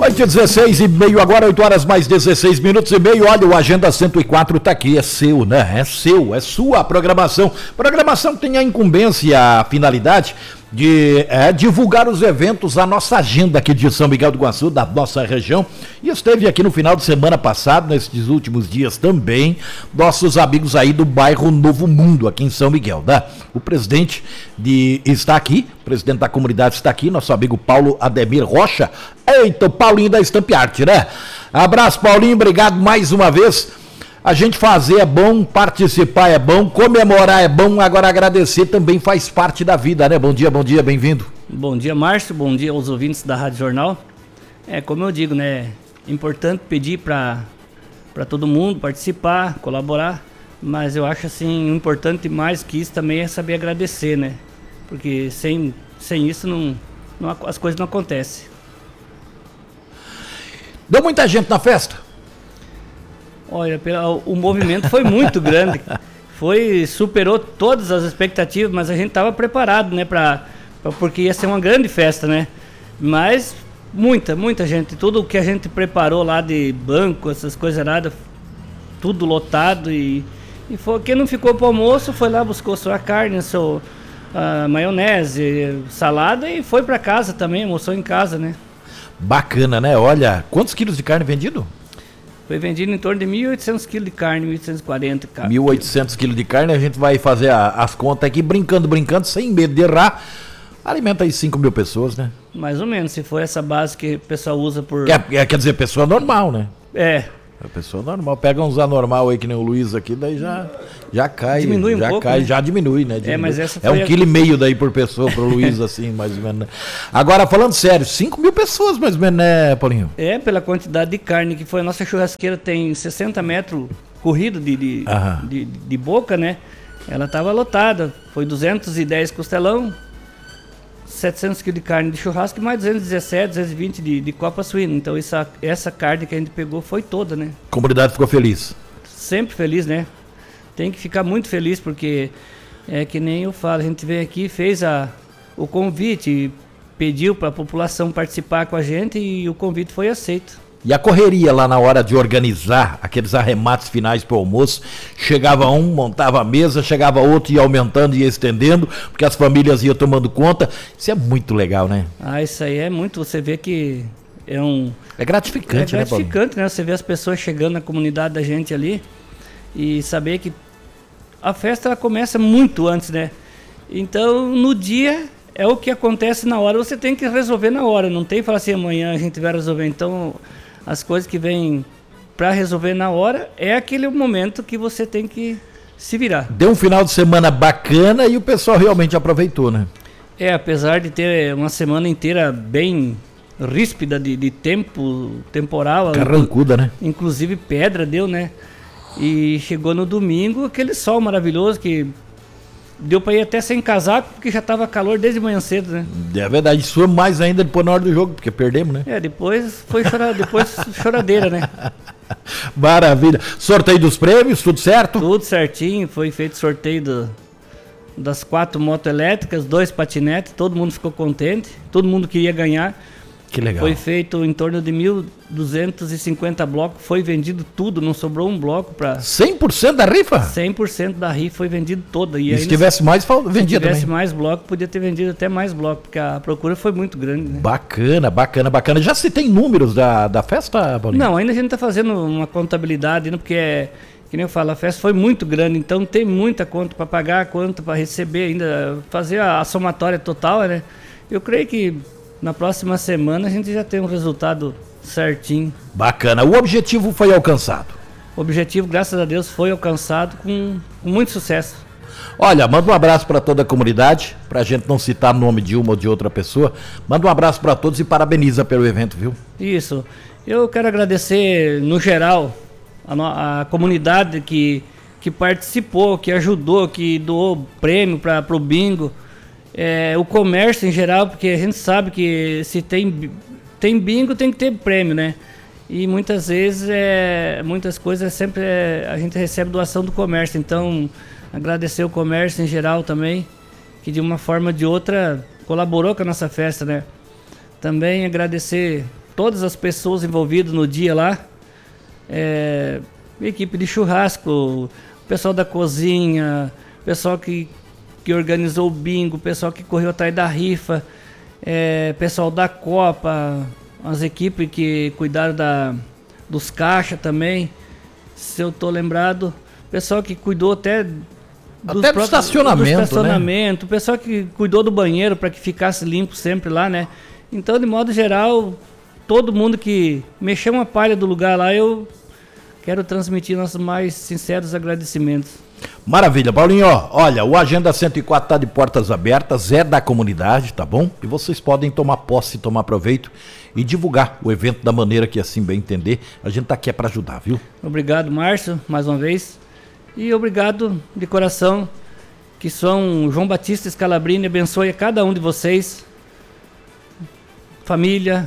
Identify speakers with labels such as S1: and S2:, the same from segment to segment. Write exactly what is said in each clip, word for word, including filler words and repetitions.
S1: oito e dezesseis e meio, agora oito horas mais dezesseis minutos e meio. Olha, o Agenda cento e quatro tá aqui, é seu, né? É seu, é sua programação. Programação que tem a incumbência, a finalidade de é, divulgar os eventos, a nossa agenda aqui de São Miguel do Iguaçu, da nossa região. E esteve aqui no final de semana passado, nesses últimos dias também, nossos amigos aí do bairro Novo Mundo, aqui em São Miguel, né? O presidente de, está aqui, o presidente da comunidade está aqui, nosso amigo Paulo Ademir Rocha. Eita, o Paulinho da Stamp Art, né? Abraço, Paulinho, obrigado mais uma vez. A gente fazer é bom, participar é bom, comemorar é bom, agora agradecer também faz parte da vida, né? Bom dia, bom dia, bem-vindo.
S2: Bom dia, Márcio, bom dia aos ouvintes da Rádio Jornal. É, como eu digo, né? É importante pedir para para todo mundo participar, colaborar, mas eu acho assim, importante mais que isso também é saber agradecer, né? Porque sem, sem isso não, não, as coisas não acontecem.
S1: Deu muita gente na festa?
S2: Olha, o movimento foi muito grande, foi, superou todas as expectativas, mas a gente estava preparado, né, pra, pra, porque ia ser uma grande festa, né, mas muita, muita gente, tudo o que a gente preparou lá de banco, essas coisas nada, tudo lotado e, e foi, quem não ficou pro almoço foi lá, buscou sua carne, sua uh, maionese, salada e foi para casa também, almoçou em casa, né.
S1: Bacana, né, olha, quantos quilos de carne vendido?
S2: Foi vendido em torno de mil e oitocentos quilos de carne, mil oitocentos e quarenta.
S1: mil e oitocentos quilos de carne, a gente vai fazer a, as contas aqui, brincando, brincando, sem medo de errar. Alimenta aí cinco mil pessoas, né?
S2: Mais ou menos, se for essa base que o pessoal usa por...
S1: Quer, quer dizer, pessoa normal, né?
S2: É.
S1: A pessoa normal, pega uns anormal aí que nem o Luiz aqui, daí já, já cai.
S2: Diminui um
S1: já
S2: pouco,
S1: cai,
S2: né?
S1: Já diminui, né? Diminui.
S2: É, mas essa foi
S1: é um
S2: a...
S1: quilo e meio daí por pessoa pro Luiz, assim, mais ou menos. Né? Agora, falando sério, cinco mil pessoas mais ou menos, né, Paulinho?
S2: É, pela quantidade de carne que foi. A nossa churrasqueira tem sessenta metros corrido de, de, de, de boca, né? Ela tava lotada. Foi duzentos e dez costelão, setecentos quilos de carne de churrasco e mais duzentos e dezessete, duzentos e vinte de, de copa suína. Então essa, essa carne que a gente pegou foi toda, né?
S1: A comunidade ficou feliz?
S2: Sempre feliz, né? Tem que ficar muito feliz porque é que nem eu falo, a gente veio aqui, fez a, o convite, pediu para a população participar com a gente e o convite foi aceito.
S1: E a correria lá na hora de organizar aqueles arremates finais para o almoço, chegava um, montava a mesa, chegava outro, ia aumentando, ia estendendo, porque as famílias iam tomando conta. Isso é muito legal, né?
S2: Ah, isso aí é muito, você vê que é um...
S1: É gratificante,
S2: é
S1: né,
S2: gratificante, né? Você vê as pessoas chegando na comunidade da gente ali e saber que a festa ela começa muito antes, né? Então, no dia... É o que acontece na hora, você tem que resolver na hora, não tem que falar assim, amanhã a gente vai resolver. Então, as coisas que vêm para resolver na hora, é aquele momento que você tem que se virar.
S1: Deu um final de semana bacana e o pessoal realmente aproveitou, né?
S2: É, apesar de ter uma semana inteira bem ríspida de, de tempo, temporal.
S1: Carrancuda, né?
S2: Inclusive pedra deu, né? E chegou no domingo, aquele sol maravilhoso que... Deu para ir até sem casaco, porque já tava calor desde manhã cedo, né?
S1: É verdade, isso foi mais ainda depois na hora do jogo, porque perdemos, né?
S2: É, depois foi chora... depois choradeira, né?
S1: Maravilha. Sorteio dos prêmios, tudo certo?
S2: Tudo certinho, foi feito sorteio do... das quatro motos elétricas, dois patinetes, todo mundo ficou contente, todo mundo queria ganhar.
S1: Que legal.
S2: Foi feito em torno de mil duzentos e cinquenta blocos, foi vendido tudo, não sobrou um bloco para...
S1: cem por cento da rifa?
S2: cem por cento da rifa foi vendido toda. E,
S1: e
S2: aí,
S1: se tivesse mais, vendia também. Se
S2: tivesse mais bloco, podia ter vendido até mais bloco, porque a procura foi muito grande, né?
S1: Bacana, bacana, bacana. Já se tem números da, da festa, Paulinho?
S2: Não, ainda a gente está fazendo uma contabilidade, né, porque é... Que nem eu falo, a festa foi muito grande, então tem muita conta para pagar, conta para receber, ainda fazer a, a somatória total, né? Eu creio que na próxima semana a gente já tem um resultado certinho.
S1: Bacana. O objetivo foi alcançado?
S2: O objetivo, graças a Deus, foi alcançado com, com muito sucesso.
S1: Olha, manda um abraço para toda a comunidade, para a gente não citar o nome de uma ou de outra pessoa. Manda um abraço para todos e parabeniza pelo evento, viu?
S2: Isso. Eu quero agradecer, no geral, a, a comunidade que, que participou, que ajudou, que doou prêmio para o bingo. É, o comércio em geral, porque a gente sabe que se tem, tem bingo tem que ter prêmio, né? E muitas vezes, é, muitas coisas sempre é, a gente recebe doação do comércio, então agradecer o comércio em geral também, que de uma forma ou de outra colaborou com a nossa festa, né? Também agradecer todas as pessoas envolvidas no dia lá. É, equipe de churrasco, pessoal da cozinha, pessoal que, que organizou o bingo, pessoal que correu atrás da rifa, é, pessoal da Copa, as equipes que cuidaram da, dos caixas também, se eu tô lembrado, pessoal que cuidou até dos
S1: até do
S2: próprios,
S1: estacionamento,
S2: do estacionamento,
S1: né?
S2: O pessoal que cuidou do banheiro para que ficasse limpo sempre lá, né? Então, de modo geral, todo mundo que mexeu uma palha do lugar lá, eu quero transmitir nossos mais sinceros agradecimentos.
S1: Maravilha, Paulinho, ó, olha, o Agenda cento e quatro está de portas abertas, é da comunidade, tá bom? E vocês podem tomar posse, tomar proveito e divulgar o evento da maneira que assim bem entender. A gente tá aqui é para ajudar, viu?
S2: Obrigado, Márcio, mais uma vez. E obrigado de coração, que São João Batista Scalabrini abençoe a cada um de vocês, família,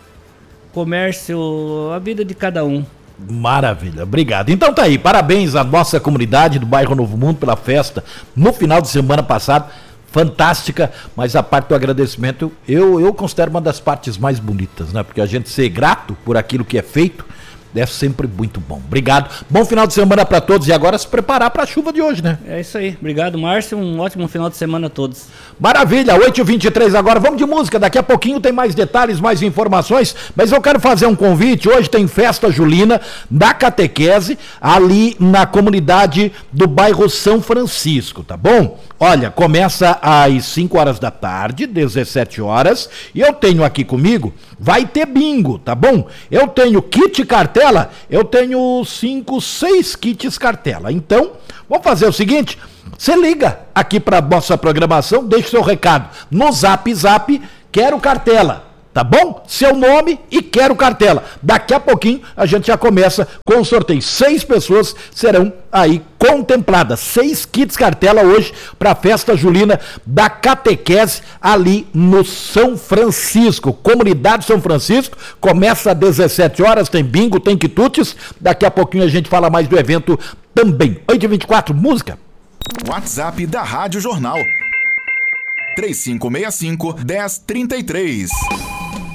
S2: comércio, a vida de cada um.
S1: Maravilha, obrigado. Então tá aí, parabéns à nossa comunidade do bairro Novo Mundo pela festa no final de semana passado, fantástica, mas a parte do agradecimento eu, eu considero uma das partes mais bonitas, né? Porque a gente ser grato por aquilo que é feito é sempre muito bom. Obrigado, bom final de semana para todos e agora se preparar para a chuva de hoje, né?
S2: É isso aí, obrigado, Márcio, um ótimo final de semana a todos.
S1: Maravilha, oito e vinte e três agora, vamos de música, daqui a pouquinho tem mais detalhes, mais informações, mas eu quero fazer um convite, hoje tem festa julina da catequese, ali na comunidade do bairro São Francisco, tá bom? Olha, começa às cinco horas da tarde, dezessete horas, e eu tenho aqui comigo, vai ter bingo, tá bom? Eu tenho kit cartela, eu tenho cinco, seis kits cartela, então, vamos fazer o seguinte... Você liga aqui para nossa programação, deixa seu recado no Zap Zap, quero cartela, tá bom? Seu nome e quero cartela. Daqui a pouquinho a gente já começa com o sorteio. Seis pessoas serão aí contempladas. Seis kits cartela hoje para a festa julina da catequese ali no São Francisco. Comunidade São Francisco, começa às dezessete horas, tem bingo, tem quitutes. Daqui a pouquinho a gente fala mais do evento também. oito e vinte e quatro, música.
S3: WhatsApp da Rádio Jornal três cinco seis cinco, um zero três três.